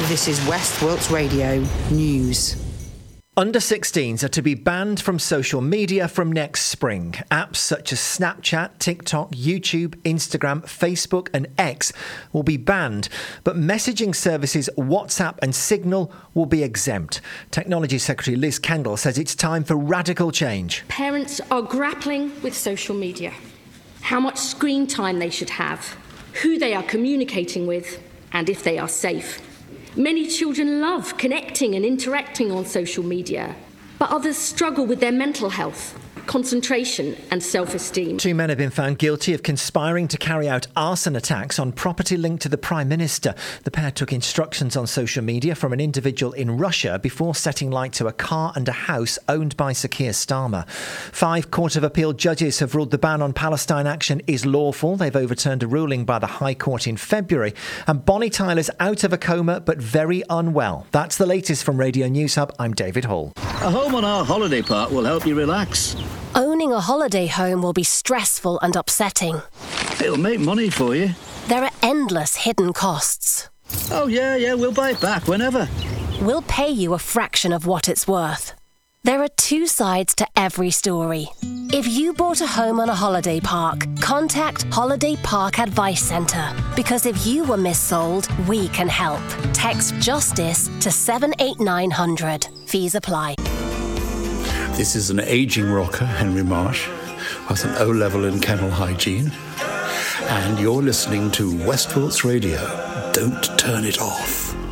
This is West Wilts Radio News. Under 16s are to be banned from social media from next spring. Apps such as Snapchat, TikTok, YouTube, Instagram, Facebook and X will be banned, but messaging services WhatsApp and Signal will be exempt. Technology Secretary Liz Kendall says it's time for radical change. Parents are grappling with social media, how much screen time they should have, who they are communicating with, and if they are safe. Many children love connecting and interacting on social media, but others struggle with their mental health, concentration and self-esteem. 2 men have been found guilty of conspiring to carry out arson attacks on property linked to the Prime Minister. The pair took instructions on social media from an individual in Russia before setting light to a car and a house owned by Sir Keir Starmer. 5 Court of Appeal judges have ruled the ban on Palestine action is lawful. They've overturned a ruling by the High Court in February. And Bonnie Tyler's out of a coma but very unwell. That's the latest from Radio News Hub. I'm David Hall. A home on our holiday park will help you relax. Owning a holiday home will be stressful and upsetting. It'll make money for you. There are endless hidden costs. Oh, yeah, we'll buy it back whenever. We'll pay you a fraction of what it's worth. There are 2 sides to every story. If you bought a home on a holiday park, contact Holiday Park Advice Centre. Because if you were missold, we can help. Text JUSTICE to 78900. Fees apply. This is an ageing rocker, Henry Marsh, with an O-level in kennel hygiene. And you're listening to West Wilts Radio. Don't turn it off.